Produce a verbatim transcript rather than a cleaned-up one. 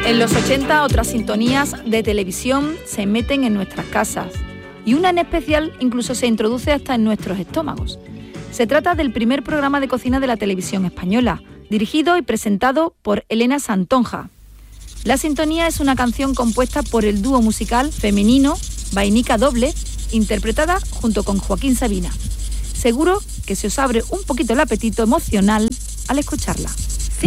En los ochenta otras sintonías de televisión se meten en nuestras casas y una en especial incluso se introduce hasta en nuestros estómagos. Se trata del primer programa de cocina de la televisión española, dirigido y presentado por Elena Santonja. La sintonía es una canción compuesta por el dúo musical femenino Vainica Doble, interpretada junto con Joaquín Sabina. Seguro que se os abre un poquito el apetito emocional al escucharla.